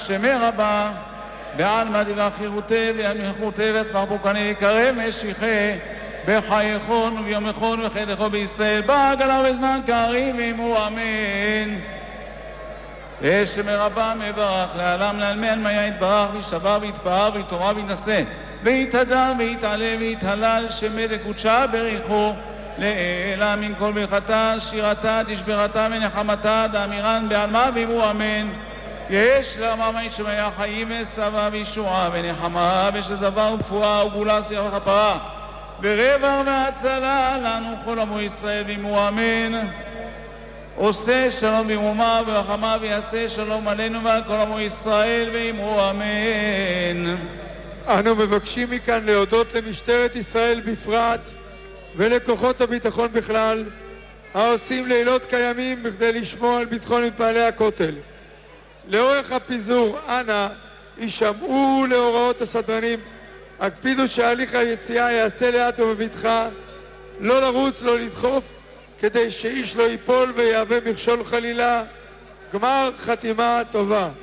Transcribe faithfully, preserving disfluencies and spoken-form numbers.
שמי רבה בעלמא דברי חירותי ויחרותי ואסמך בוקני יקרב משיחי בחייכון וביומכון וחילכו בישראל בעגלה ובזמן קריב עמו אמן. שמי רבה מברך לעלם לעלמי עלמיה יתברך וישבר ויתפאר ויתורה ויתנשא ויתהדר ויתעלה ויתהלל שמי לקודשה בריחו לאלה מן כל ברכתה שירתה תשברתה ונחמתה דאמירן בעלמה ועמו אמן. יש לאמר מישמע חיים וסבא וישועה ונחמה ושזבר ופואה וגאולה שיח וכפרה ורבע והצלה לנו כל עמו ישראל ועמו אמן. עושה שלום במרומיו ורחמיו ויעשה שלום עלינו ועל כל עמו ישראל ועמו אמן. אנו מבקשים מכאן להודות למשטרת ישראל בפרט ולכוחות הביטחון בכלל העושים לילות קיימים בכדי לשמור על ביטחון מתפללי הכותל. לאורך הפיזור, אנא, ישמעו להוראות הסדרנים, הקפידו שהליך היציאה יעשה לאט ובבטחה, לא לרוץ, לא לדחוף, כדי שאיש לא ייפול ויהווה מכשול חלילה. גמר חתימה טובה.